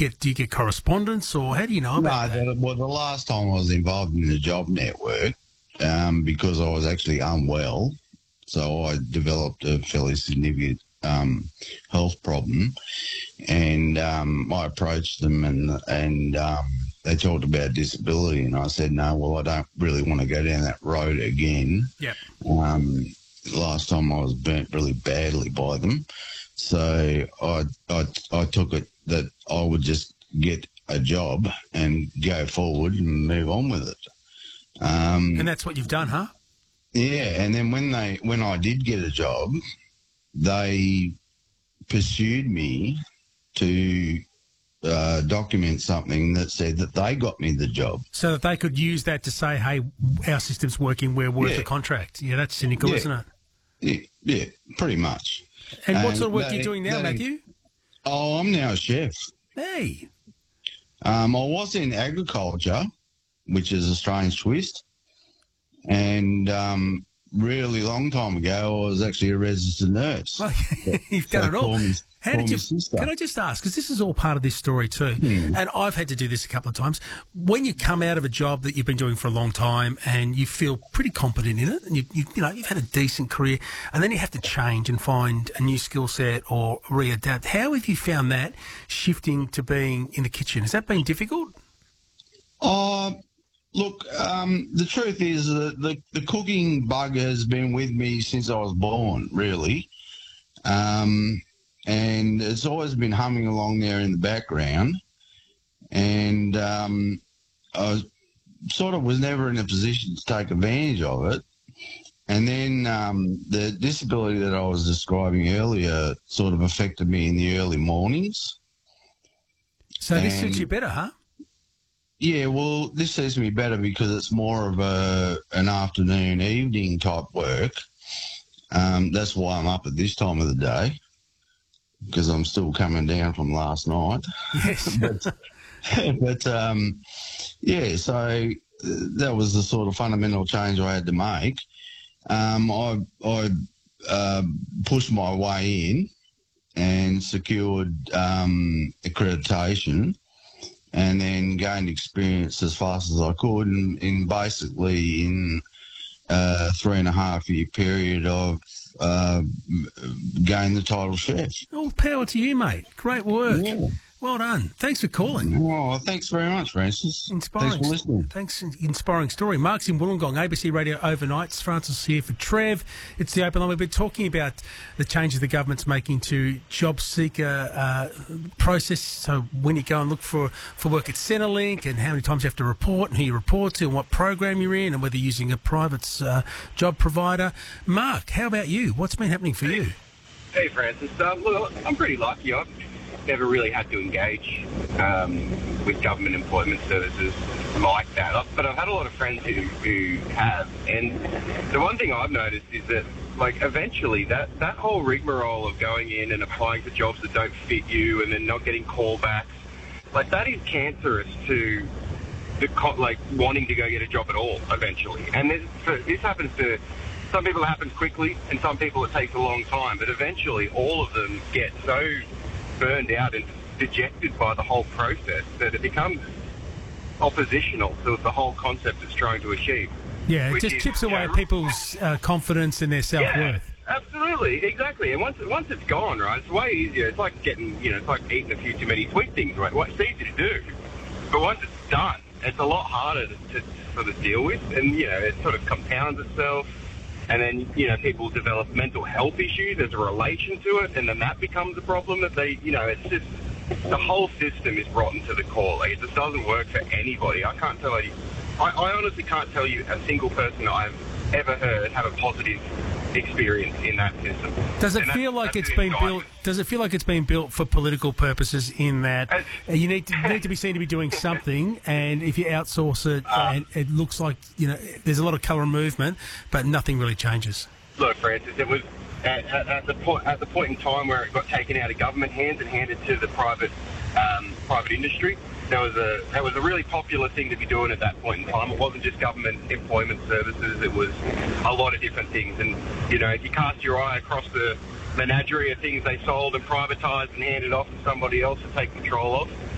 do you get correspondence, or how do you know about that? Well, the last time I was involved in the job network, because I was actually unwell, so I developed a fairly significant health problem, and I approached them and they talked about disability, and I said, no, well, I don't really want to go down that road again. Yep. Last time I was burnt really badly by them, so I took it that I would just get a job and go forward and move on with it. And that's what you've done, huh? Yeah, and then when I did get a job, they pursued me to document something that said that they got me the job. So that they could use that to say, hey, our system's working, we're worth the contract. Yeah, that's cynical, isn't it? Yeah, pretty much. And what sort of work are you doing now, Matthew? Oh, I'm now a chef. Hey. I was in agriculture, which is a strange twist, and really long time ago I was actually a registered nurse. Well, you've done it all. How did you? Sister. Can I just ask? Because this is all part of this story too, and I've had to do this a couple of times. When you come out of a job that you've been doing for a long time and you feel pretty competent in it, and you've had a decent career, and then you have to change and find a new skill set or readapt. How have you found that shifting to being in the kitchen? Has that been difficult? Look, the truth is that the cooking bug has been with me since I was born, really. And it's always been humming along there in the background. And I sort of was never in a position to take advantage of it. And then the disability that I was describing earlier sort of affected me in the early mornings. So this suits you better, huh? Yeah, well, this suits me better because it's more of an afternoon, evening type work. That's why I'm up at this time of the day, because I'm still coming down from last night. Yes. but yeah, so that was the sort of fundamental change I had to make. I pushed my way in and secured accreditation, and then gained experience as fast as I could, in basically in a 3.5-year period of gained the title chef. All power to you, mate. Great work. Yeah. Well done. Thanks for calling. Oh, thanks very much, Francis. Inspiring. Thanks for listening. Thanks. Inspiring story. Mark's in Wollongong, ABC Radio Overnights. Francis here for Trev. It's the Open Line. We've been talking about the changes the government's making to job seeker process. So when you go and look for work at Centrelink, and how many times you have to report, and who you report to, and what program you're in, and whether you're using a private job provider. Mark, how about you? What's been happening for you? Hey, Francis. Look, I'm pretty lucky. I've never really had to engage with government employment services like that. But I've had a lot of friends who have. And the one thing I've noticed is that, like, eventually that whole rigmarole of going in and applying for jobs that don't fit you and then not getting callbacks, like, that is cancerous to wanting to go get a job at all eventually. And this happens to some people. It happens quickly, and some people it takes a long time. But eventually all of them get so burned out and dejected by the whole process that it becomes oppositional to the whole concept it's trying to achieve. Yeah, it just chips away at people's confidence and their self-worth. Yeah, absolutely, exactly. And once it's gone, right, it's way easier. It's like getting, it's like eating a few too many sweet things, right? Well, it's easy to do, but once it's done, it's a lot harder to sort of deal with, and it sort of compounds itself. And then, people develop mental health issues as a relation to it, and then that becomes a problem that they, it's just, the whole system is rotten to the core. Like, it just doesn't work for anybody. I can't tell you, I honestly can't tell you a single person I've ever heard have a positive experience in that system. Does it feel like it's been built? Does it feel like it's been built for political purposes? In that you need to be seen to be doing something, and if you outsource it, and it looks like there's a lot of colour and movement, but nothing really changes. Look, Francis, it was at the point in time where it got taken out of government hands and handed to the private industry. That was a really popular thing to be doing at that point in time. It wasn't just government employment services. It was a lot of different things. And, if you cast your eye across the menagerie of things they sold and privatised and handed off to somebody else to take control of,